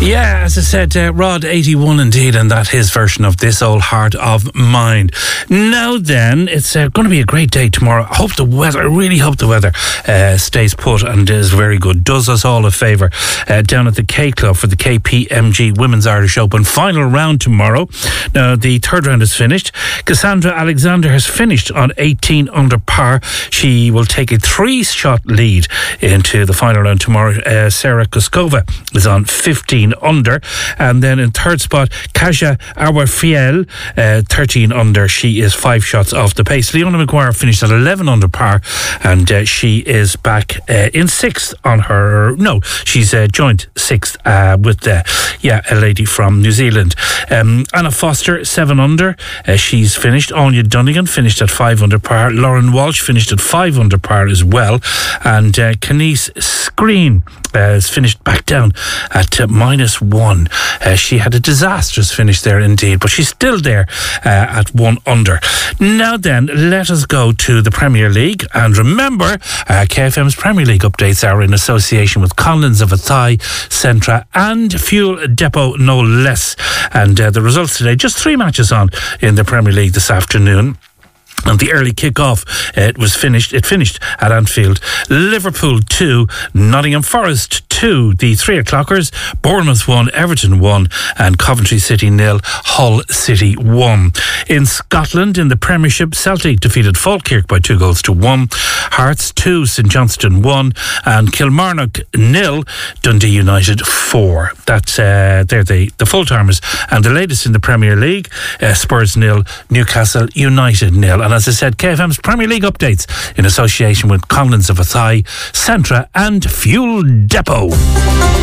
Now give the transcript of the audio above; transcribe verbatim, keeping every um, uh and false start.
Yeah, as I said, uh, Rod eighty-one indeed, and that his version of This Old Heart of Mine. Now then, it's uh, going to be a great day tomorrow. I hope the weather, I really hope the weather uh, stays put and is very good. Does us all a favour uh, down at the K Club for the K P M G Women's Irish Open final round tomorrow. Now, the third round is finished. Cassandra Alexander has finished on eighteen under par. She will take a three-shot lead into the final round tomorrow. Uh, Sarah Koskova is on fifteen under, and then in third spot Kasia Arwafiel, uh, thirteen under. She is five shots off the pace. Leona Maguire finished at eleven under par, and uh, she is back uh, in sixth on her no she's uh, joint sixth uh, with uh, yeah a lady from New Zealand. um, Anna Foster seven under, uh, she's finished. Anya Dunnigan finished at five under par. Lauren Walsh finished at five under par as well, and uh, Kenise Screen uh, has finished back down at uh, minus one. Uh, she had a disastrous finish there indeed, but she's still there uh, at one under. Now then, let us go to the Premier League, and remember, uh, K F M's Premier League updates are in association with Collins of Athy, Centra and Fuel Depot, no less. And uh, the results today, just three matches on in the Premier League this afternoon. And the early kick-off, uh, it was finished. It finished at Anfield. Liverpool two, Nottingham Forest two. The three o'clockers: Bournemouth one, Everton one, and Coventry City nil, Hull City one. In Scotland, in the Premiership, Celtic defeated Falkirk by two goals to one. Hearts two, St Johnstone one, and Kilmarnock nil, Dundee United four. That's uh, they're the the full timers. And the latest in the Premier League: uh, Spurs nil, Newcastle United nil. And as I said, K F M's Premier League updates in association with Collins of Athy, Centra and Fuel Depot.